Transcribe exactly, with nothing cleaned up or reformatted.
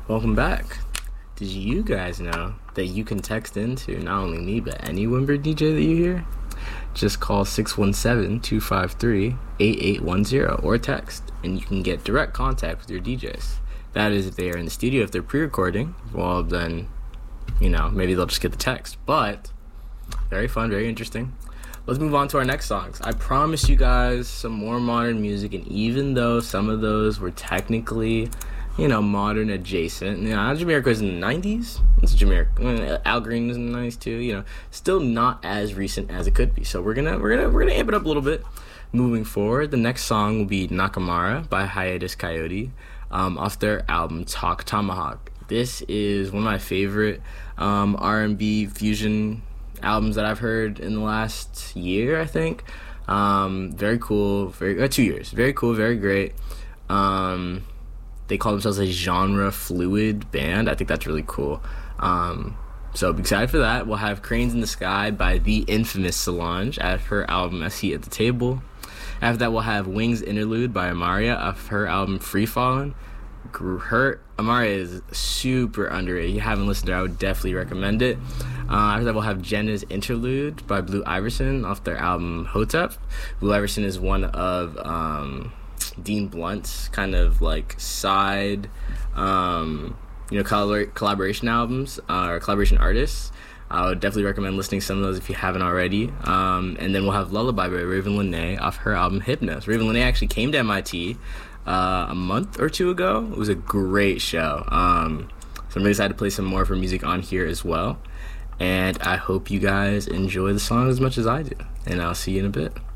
Welcome back. Did you guys know that you can text into not only me, but any Wimber D J that you hear? Just call six one seven, two five three, eight eight one zero or text, and you can get direct contact with your D Js. That is if they are in the studio. If they're pre-recording, well then, you know, maybe they'll just get the text. But, very fun, very interesting. Let's move on to our next songs. I promised you guys some more modern music, and even though some of those were technically, you know, modern adjacent. You know, Jamiroquai's in the nineties. It's Jamiroquai. I mean, Al Green is in the nineties too. You know, still not as recent as it could be. So we're gonna we're gonna we're gonna amp it up a little bit. Moving forward, the next song will be Nakamura by Hiatus Kaiyote, um, off their album Talk Tomahawk. This is one of my favorite um, R and B fusion albums that I've heard in the last year, I think. Um, very cool. Very uh, two years. Very cool. Very great. Um, They call themselves a genre fluid band. I think that's really cool. Um, so I'm excited for that. We'll have Cranes in the Sky by the infamous Solange at her album A Seat at the Table. After that, we'll have Wings Interlude by Amaria of her album Free Fallin'. Her Amaria is super underrated. If you haven't listened to her, I would definitely recommend it. Uh, after that, we'll have Jenna's Interlude by Blue Iverson off their album Hotep. Blue Iverson is one of Um, Dean Blunt's kind of like side, um, you know, collabor- collaboration albums uh, or collaboration artists. I would definitely recommend listening to some of those if you haven't already. Um, and then we'll have Lullaby by Raven Lenae off her album Hypnos. Raven Lenae actually came to M I T uh, a month or two ago. It was a great show. Um, so I'm really excited to play some more of her music on here as well. And I hope you guys enjoy the song as much as I do. And I'll see you in a bit.